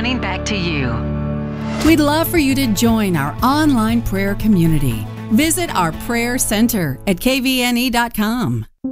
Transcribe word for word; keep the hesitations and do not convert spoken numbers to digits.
returning back to you. We'd love for you to join our online prayer community. Visit our prayer center at k v n e dot com.